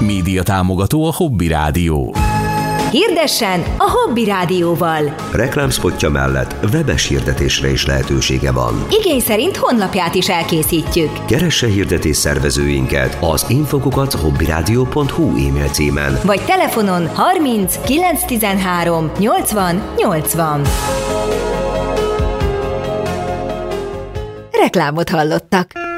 Média támogató a Hobby Rádió. Hirdessen a Hobby Rádióval. Reklámspotja mellett webes hirdetésre is lehetősége van. Igény szerint honlapját is elkészítjük. Keresse hirdetés szervezőinket az info@hobbyradio.hu e-mail címen. Vagy telefonon 30 913 80 80. Reklámot hallottak.